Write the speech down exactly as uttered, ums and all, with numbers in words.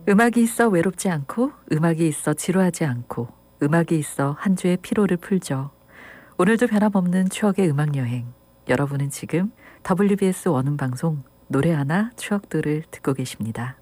음악이 있어 외롭지 않고, 음악이 있어 지루하지 않고, 음악이 있어 한 주의 피로를 풀죠. 오늘도 변함없는 추억의 음악여행. 여러분은 지금 더블유비에스 원음방송 노래 하나 추억들을 듣고 계십니다.